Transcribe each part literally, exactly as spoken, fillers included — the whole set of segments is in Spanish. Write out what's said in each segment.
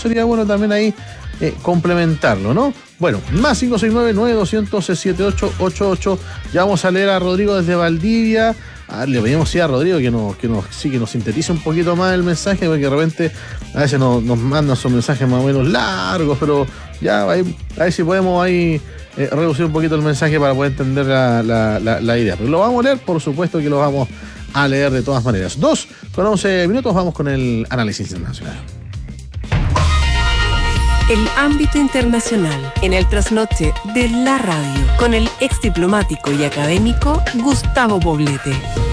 sería bueno también ahí eh, complementarlo, ¿no? Bueno, más cinco seis nueve, nueve dos cero cero, siete ocho ocho ocho. Ya vamos a leer a Rodrigo desde Valdivia. Ah, le pedimos sí a Rodrigo que nos, que nos, sí, que nos sintetice un poquito más el mensaje, porque de repente a veces nos, nos mandan sus mensajes más o menos largos, pero ya ahí, a ver si podemos ahí eh, reducir un poquito el mensaje para poder entender la, la, la, la idea. Pero lo vamos a leer, por supuesto que lo vamos a leer de todas maneras. Dos con once minutos, vamos con el análisis internacional. El ámbito internacional en el trasnoche de la radio con el ex diplomático y académico Gustavo Poblete.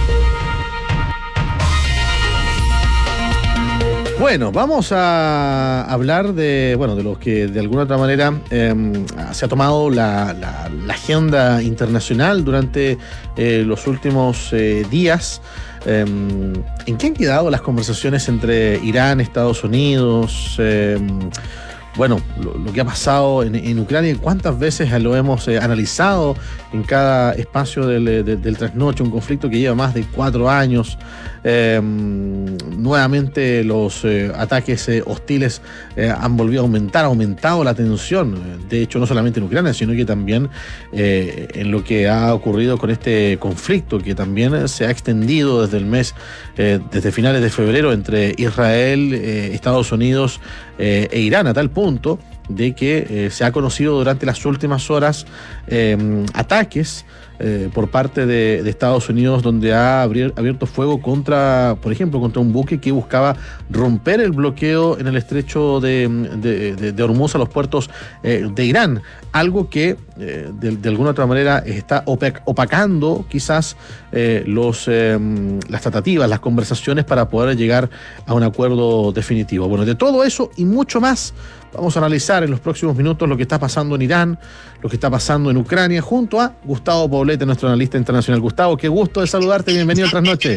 Bueno, vamos a hablar de, bueno, de los que de alguna otra manera eh, se ha tomado la, la, la agenda internacional durante eh, los últimos eh, días. Eh, ¿En qué han quedado las conversaciones entre Irán, Estados Unidos? Eh, Bueno, lo, lo que ha pasado en, en Ucrania, cuántas veces lo hemos eh, analizado en cada espacio del, de, del trasnoche, un conflicto que lleva más de cuatro años. Eh, nuevamente los eh, ataques eh, hostiles eh, han volvido a aumentar, ha aumentado la tensión, de hecho no solamente en Ucrania, sino que también eh, en lo que ha ocurrido con este conflicto, que también se ha extendido desde el mes, eh, desde finales de febrero, entre Israel, eh, Estados Unidos eh, e Irán, a tal punto de que eh, se ha conocido durante las últimas horas eh, ataques eh, por parte de, de Estados Unidos, donde ha abrir, abierto fuego contra, por ejemplo, contra un buque que buscaba romper el bloqueo en el estrecho de, de, de, de Hormuz a los puertos eh, de Irán, algo que eh, de, de alguna otra manera está opacando quizás eh, los, eh, las tratativas, las conversaciones para poder llegar a un acuerdo definitivo. Bueno, de todo eso y mucho más vamos a analizar en los próximos minutos lo que está pasando en Irán, lo que está pasando en Ucrania, junto a Gustavo Poblete, nuestro analista internacional. Gustavo, qué gusto de saludarte, bienvenido a Trasnoche.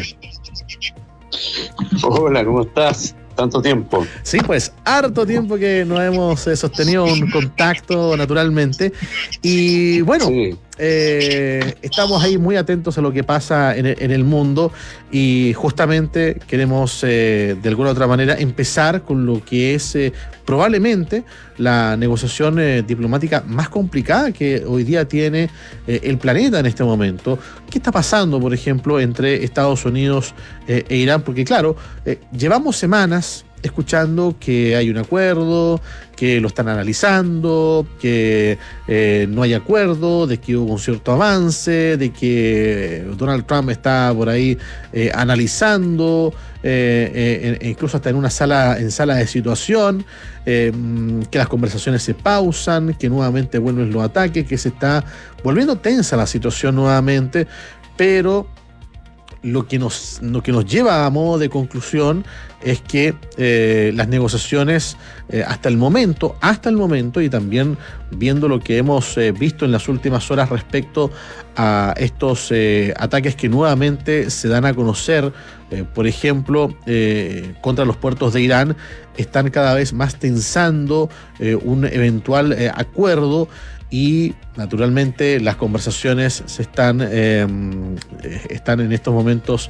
Hola, ¿cómo estás? Tanto tiempo. Sí, pues, harto tiempo que nos hemos eh, sostenido un contacto naturalmente. Y bueno, sí. eh, estamos ahí muy atentos a lo que pasa en el, en el mundo y justamente queremos eh, de alguna u otra manera empezar con lo que es eh, probablemente la negociación eh, diplomática más complicada que hoy día tiene eh, el planeta en este momento. ¿Qué está pasando, por ejemplo, entre Estados Unidos eh, e Irán? Porque claro, eh, llevamos semanas escuchando que hay un acuerdo, que lo están analizando, que eh, no hay acuerdo, de que hubo un cierto avance, de que Donald Trump está por ahí eh, analizando, eh, eh, incluso hasta en una sala, en sala de situación, eh, que las conversaciones se pausan, que nuevamente vuelven los ataques, que se está volviendo tensa la situación nuevamente, pero Lo que, nos, lo que nos lleva a modo de conclusión es que eh, las negociaciones eh, hasta el momento, hasta el momento y también viendo lo que hemos eh, visto en las últimas horas respecto a estos eh, ataques que nuevamente se dan a conocer, eh, por ejemplo, eh, contra los puertos de Irán, están cada vez más tensando eh, un eventual eh, acuerdo. Y naturalmente las conversaciones se están, eh, están en estos momentos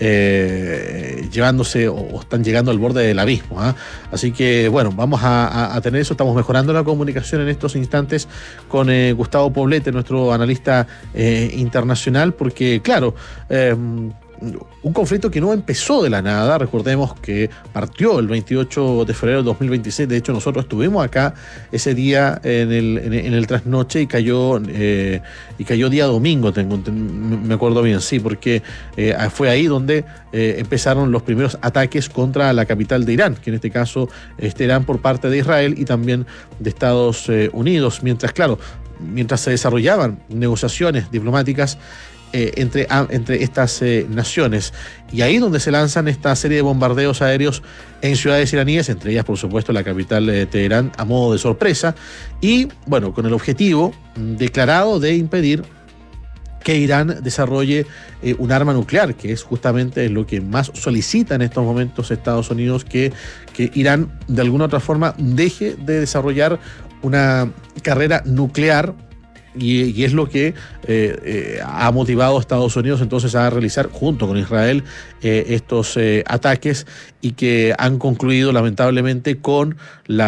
eh, llevándose o, o están llegando al borde del abismo, ¿eh? Así que bueno, vamos a, a, a tener eso. Estamos mejorando la comunicación en estos instantes con eh, Gustavo Poblete, nuestro analista eh, internacional, porque claro, eh, un conflicto que no empezó de la nada. Recordemos que partió el veintiocho de febrero de dos mil veintiséis. De hecho, nosotros estuvimos acá ese día en el, en, en el trasnoche y cayó eh, y cayó día domingo, tengo, me acuerdo bien, sí, porque eh, fue ahí donde eh, empezaron los primeros ataques contra la capital de Irán, que en este caso este Irán por parte de Israel y también de Estados eh, Unidos. Mientras, claro, mientras se desarrollaban negociaciones diplomáticas Eh, entre, a, entre estas eh, naciones, y ahí donde se lanzan esta serie de bombardeos aéreos en ciudades iraníes, entre ellas por supuesto la capital de Teherán, a modo de sorpresa, y bueno, con el objetivo declarado de impedir que Irán desarrolle eh, un arma nuclear, que es justamente lo que más solicita en estos momentos Estados Unidos, que, que Irán de alguna u otra forma deje de desarrollar una carrera nuclear. Y, y es lo que eh, eh, ha motivado a Estados Unidos entonces a realizar junto con Israel eh, estos eh, ataques, y que han concluido lamentablemente con la